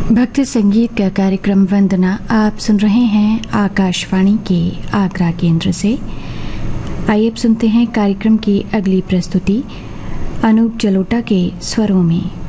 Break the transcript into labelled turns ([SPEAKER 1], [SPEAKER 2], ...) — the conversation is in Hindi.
[SPEAKER 1] भक्ति संगीत का कार्यक्रम वंदना आप सुन रहे हैं आकाशवाणी के आगरा केंद्र से। आइए अब सुनते हैं कार्यक्रम की अगली प्रस्तुति अनूप जलोटा के स्वरों में।